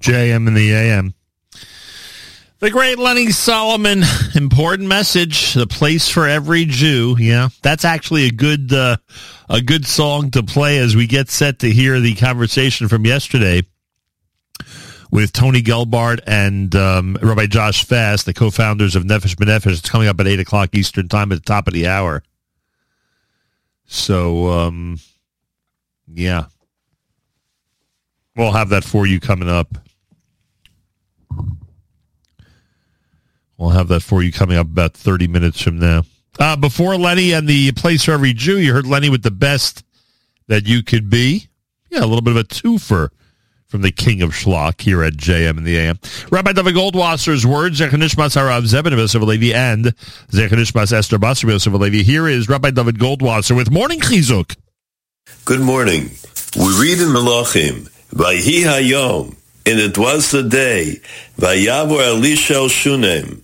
JM in the AM. The great Lenny Solomon, important message, the place for every Jew. Yeah, that's actually a good song to play as we get set to hear the conversation from yesterday with Tony Gelbart and Rabbi Josh Fast, the co-founders of Nefesh B'Nefesh. It's coming up at 8 o'clock Eastern Time at the top of the hour. So, yeah. We'll have that for you coming up. We'll have that for you coming up about 30 minutes from now. Before Lenny and the place for every Jew, you heard Lenny with the best that you could be. Yeah, a little bit of a twofer from the king of schlock here at JM in the AM. Rabbi David Goldwasser's words, Zecher Nishmas Harav Zebed Yosef Halevi and Zecher Nishmas Esther Basar Yosef Halevi. Here is Rabbi David Goldwasser with Morning Chizuk. Good morning. We read in Melachim, Vayhi Hayom, and it was the day, Vayavor Elisha el Shunem.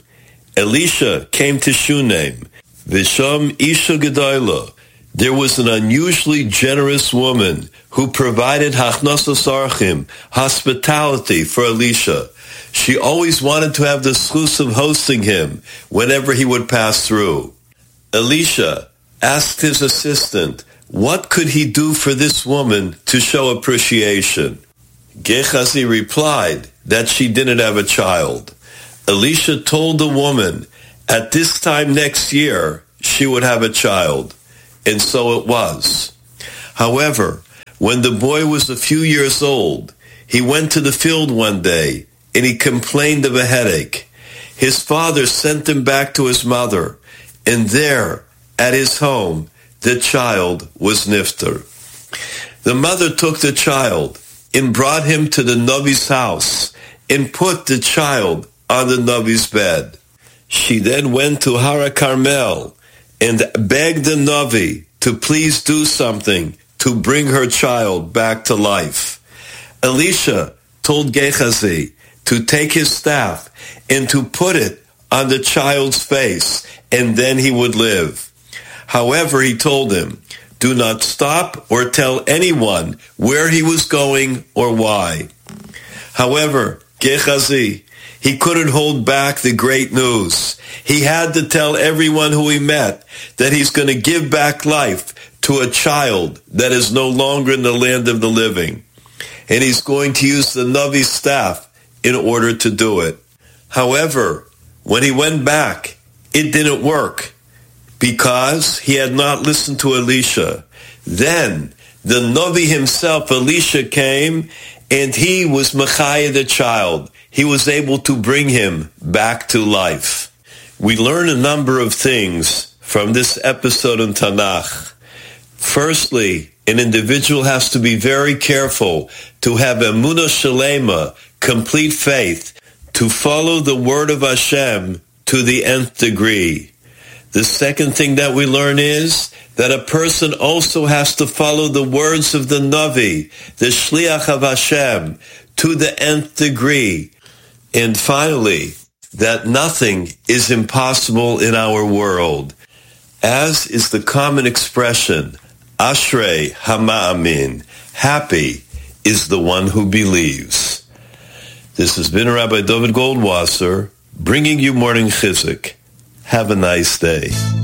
Elisha came to Shunem. Visham Isha Gedolah. There was an unusually generous woman who provided hachnasas archim, hospitality for Elisha. She always wanted to have the schus of hosting him whenever he would pass through. Elisha asked his assistant, what could he do for this woman to show appreciation? Gehazi replied that she didn't have a child. Elisha told the woman, at this time next year, she would have a child. And so it was. However, when the boy was a few years old, he went to the field one day and he complained of a headache. His father sent him back to his mother, and there, at his home, the child was nifter. The mother took the child and brought him to the Navi's house and put the child on the Navi's bed. She then went to Hara Carmel and begged the Navi to please do something to bring her child back to life. Elisha told Gehazi to take his staff and to put it on the child's face, and then he would live. However, he told him, do not stop or tell anyone where he was going or why. However, Gehazi, he couldn't hold back the great news. He had to tell everyone who he met that he's going to give back life to a child that is no longer in the land of the living. And he's going to use the Navi's staff in order to do it. However, when he went back, it didn't work because he had not listened to Elisha. Then the Navi himself, Elisha, came and he was Mechaya the child. He was able to bring him back to life. We learn a number of things from this episode in Tanakh. Firstly, an individual has to be very careful to have emunah shalema, complete faith, to follow the word of Hashem to the nth degree. The second thing that we learn is that a person also has to follow the words of the Navi, the Shliach of Hashem, to the nth degree. And finally, that nothing is impossible in our world. As is the common expression, Ashrei Hama'amin, happy is the one who believes. This has been Rabbi David Goldwasser, bringing you Morning Chizuk. Have a nice day.